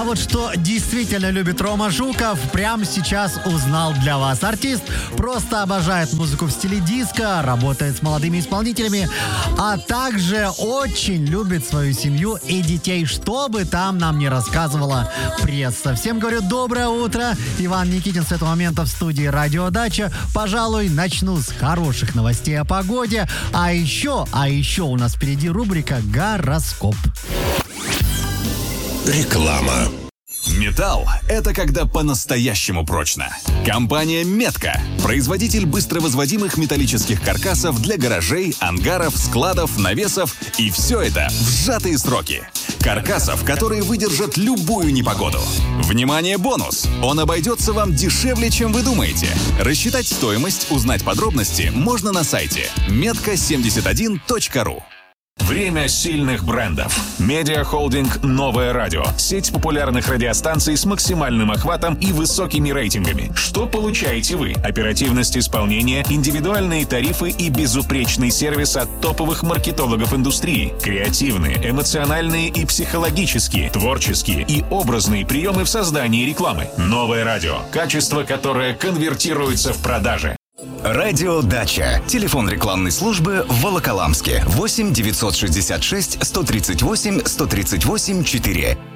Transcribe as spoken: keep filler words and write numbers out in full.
А вот что действительно любит Рома Жуков, прямо сейчас узнал для вас. Артист просто обожает музыку в стиле диско, работает с молодыми исполнителями, а также очень любит свою семью и детей, что бы там нам не рассказывала пресса. Всем говорю доброе утро. Иван Никитин с этого момента в студии «Радио Дача». Пожалуй, начну с хороших новостей о погоде. А еще, а еще у нас впереди рубрика «Гороскоп». Реклама. Металл – это когда по-настоящему прочно. Компания «Метка» – производитель быстровозводимых металлических каркасов для гаражей, ангаров, складов, навесов, и все это в сжатые сроки. Каркасов, которые выдержат любую непогоду. Внимание, бонус! Он обойдется вам дешевле, чем вы думаете. Рассчитать стоимость, узнать подробности можно на сайте метка семьдесят один точка ру. Время сильных брендов. Медиахолдинг «Новое радио». Сеть популярных радиостанций с максимальным охватом и высокими рейтингами. Что получаете вы? Оперативность исполнения, индивидуальные тарифы и безупречный сервис от топовых маркетологов индустрии. Креативные, эмоциональные и психологические, творческие и образные приемы в создании рекламы. «Новое радио». Качество, которое конвертируется в продажи. Радио Дача. Телефон рекламной службы в Волоколамске. восемь девятьсот шестьдесят шесть сто тридцать восемь сто тридцать восемь четыре.